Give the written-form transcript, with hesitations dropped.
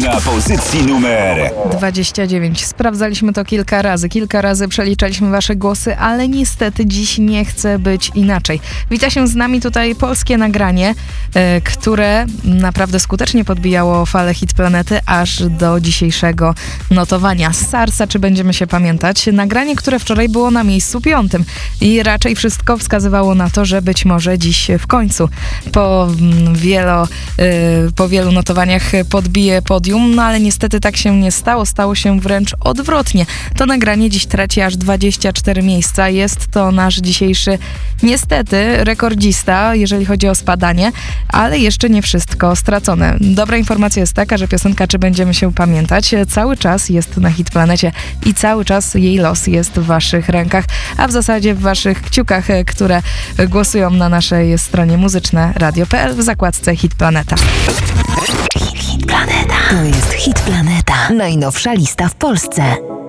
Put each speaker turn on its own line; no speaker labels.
Na pozycji numer
29. Sprawdzaliśmy to kilka razy przeliczaliśmy wasze głosy, ale niestety dziś nie chce być inaczej. Wita się z nami tutaj polskie nagranie, które naprawdę skutecznie podbijało falę Hit Planety aż do dzisiejszego notowania. Z Sarsa, czy będziemy się pamiętać? Nagranie, które wczoraj było na miejscu 5 i raczej wszystko wskazywało na to, że być może dziś w końcu po wielu notowaniach podbije podium, no ale niestety tak się nie stało. Stało się wręcz odwrotnie. To nagranie dziś traci aż 24 miejsca. Jest to nasz dzisiejszy, niestety, rekordzista, jeżeli chodzi o spadanie, ale jeszcze nie wszystko stracone. Dobra informacja jest taka, że piosenka Czy będziemy się pamiętać cały czas jest na Hit Planecie i cały czas jej los jest w waszych rękach, a w zasadzie w waszych kciukach, które głosują na naszej stronie muzyczne radio.pl w zakładce Hit Planeta.
Hit Planeta. To jest Hit Planeta. Najnowsza lista w Polsce.